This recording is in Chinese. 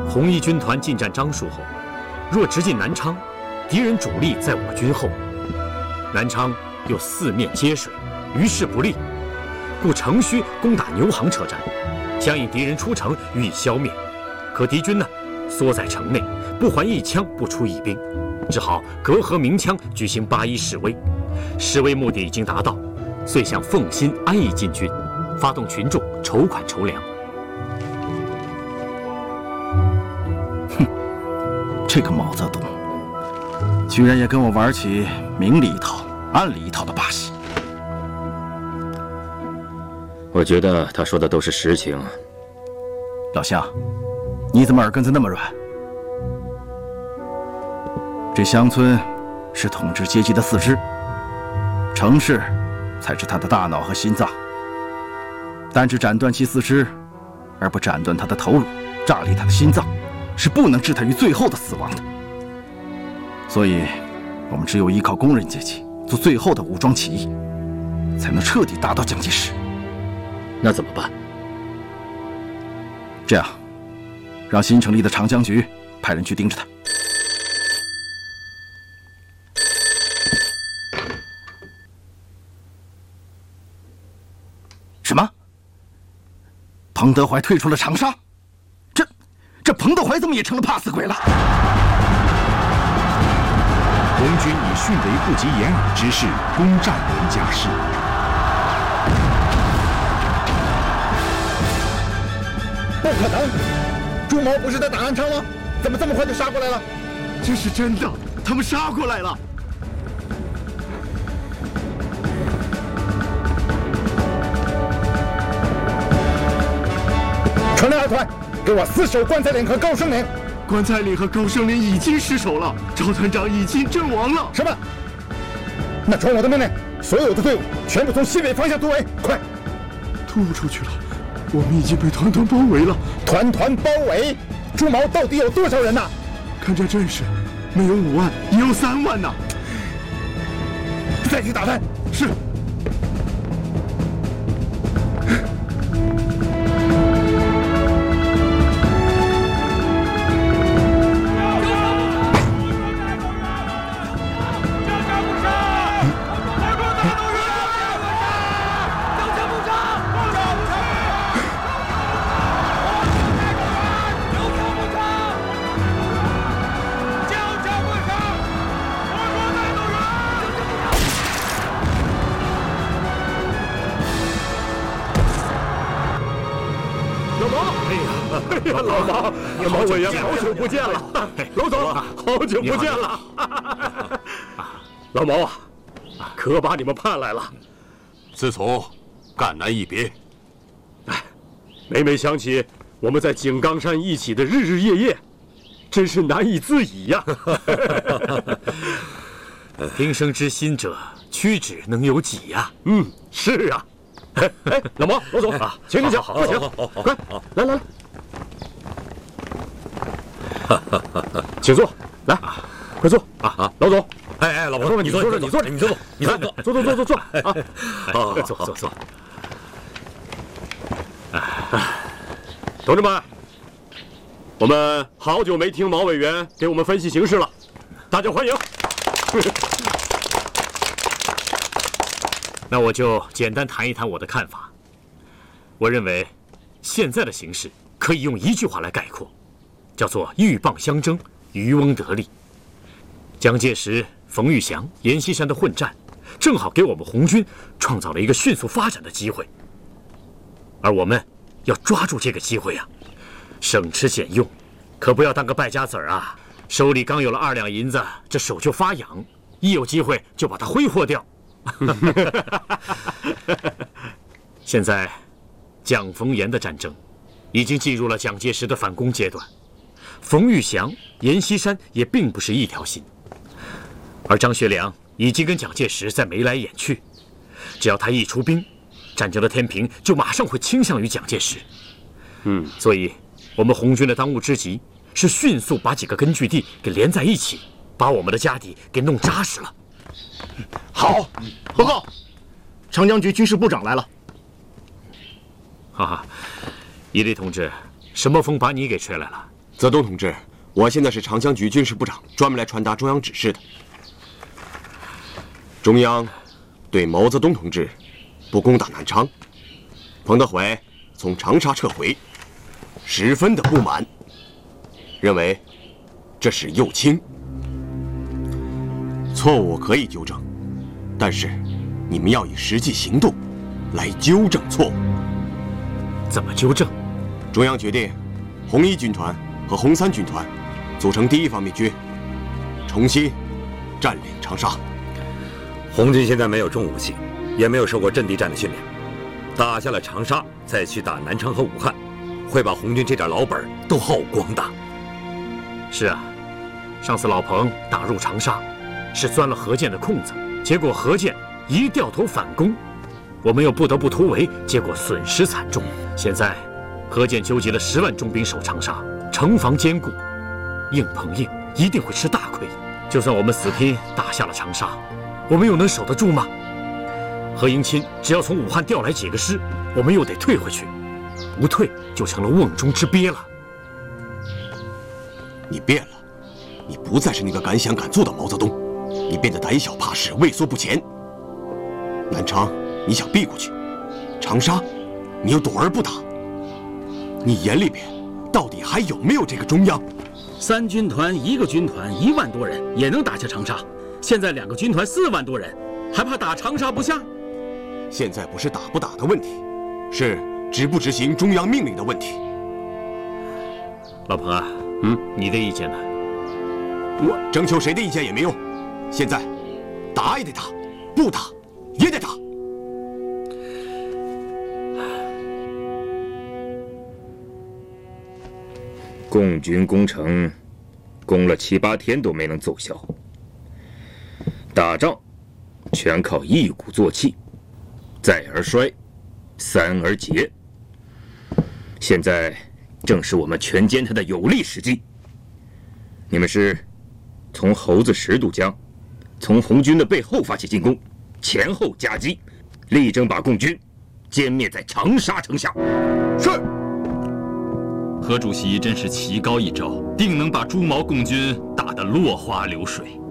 红一军团进占樟树后，若直进南昌，敌人主力在我军后，南昌又四面接水，于势不利，故诚需攻打牛行车站，想引敌人出城予以消灭。可敌军呢，缩在城内，不还一枪，不出一兵，只好隔河鸣枪，举行8·1示威。示威目的已经达到，遂向奉新安义进军，发动群众筹款筹粮。 这个毛泽东，居然也跟我玩起明里一套、暗里一套的把戏。 我觉得他说的都是实情。 老乡，你怎么耳根子那么软？这乡村是统治阶级的四肢，城市才是他的大脑和心脏。单只斩断其四肢，而不斩断他的头颅，炸裂他的心脏，是不能置他于最后的死亡的。所以，我们只有依靠工人阶级做最后的武装起义，才能彻底打倒蒋介石。 那怎么办？ 这样，让新成立的长江局派人去盯着他。什么？彭德怀退出了长沙？这彭德怀怎么也成了怕死鬼了？ 红军以迅雷不及掩耳之势攻占人家市。 不可能！朱毛不是在打南昌吗？怎么这么快就杀过来了？ 这是真的，他们杀过来了。 传令二团，给我死守关才岭和高升岭。 关才岭和高升岭已经失守了，赵团长已经阵亡了。 什么？那传我的命令，所有的队伍全部从西北方向突围，快！ 突出去了，我们已经被团团包围了。 团团包围？朱毛到底有多少人呐？ 看这阵势，没有5万，也有3万呐。 再去打探。 是。 老毛委员，好久不见了，老总，好久不见了。老毛啊，可把你们盼来了。 自从赣南一别， 每每想起我们在井冈山一起的日日夜夜，真是难以自已呀。 平生之心者，屈指能有几呀？ 是啊。哎，老毛，老总，请请，快请，快，来，请坐，来，快坐啊！老总， 哎，老婆， 你坐着，坐，坐啊！好，坐。同志们，我们好久没听毛委员给我们分析形势了，大家欢迎。 那我就简单谈一谈我的看法。我认为，现在的形势可以用一句话来概括，叫做鹬蚌相争，渔翁得利。蒋介石、冯玉祥、阎锡山的混战，正好给我们红军创造了一个迅速发展的机会。而我们要抓住这个机会啊，省吃俭用，可不要当个败家子儿啊！手里刚有了2两银子，这手就发痒，一有机会就把它挥霍掉。现在，蒋冯阎的战争已经进入了蒋介石的反攻阶段，冯玉祥、阎锡山也并不是一条心，而张学良已经跟蒋介石在眉来眼去，只要他一出兵，战争的天平就马上会倾向于蒋介石。所以，我们红军的当务之急是迅速把几个根据地给连在一起，把我们的家底给弄扎实了。 好，报告，长江局军事部长来了。 哈哈，一力同志，什么风把你给吹来了？ 泽东同志，我现在是长江局军事部长，专门来传达中央指示的。中央对毛泽东同志不攻打南昌，彭德怀从长沙撤回，十分的不满，认为这是右倾。错误可以纠正，但是你们要以实际行动来纠正错误。 怎么纠正？ 中央决定，红一军团和红三军团组成第一方面军，重新占领长沙。 红军现在没有重武器，也没有受过阵地战的训练，打下了长沙，再去打南昌和武汉，会把红军这点老本都耗光的。 是啊，上次老彭打入长沙，是钻了何键的空子，结果何键一掉头反攻，我们又不得不突围，结果损失惨重。现在何键纠集了10万重兵守长沙，城防坚固，硬碰硬一定会吃大亏。就算我们死拼打下了长沙，我们又能守得住吗？何应钦只要从武汉调来几个师，我们又得退回去，不退就成了瓮中之鳖了。 你变了，你不再是那个敢想敢做的毛泽东，你变得胆小怕事，畏缩不前。南昌你想避过去，长沙你又躲而不打，你眼里边到底还有没有这个中央 ？3军团1个军团1万多人也能打下长沙，现在2个军团4万多人，还怕打长沙不下？ 现在不是打不打的问题，是执不执行中央命令的问题。 老彭啊，你的意见呢？ 我征求谁的意见也没用，现在打也得打，不打也得打。 共军攻城，攻了7、8天都没能奏效。打仗全靠一鼓作气，再而衰，三而竭。现在正是我们全歼他的有利时机。你们是从猴子石渡江，从红军的背后发起进攻，前后夹击，力争把共军歼灭在长沙城下。 是。 何主席真是棋高一招，定能把朱毛共军打得落花流水。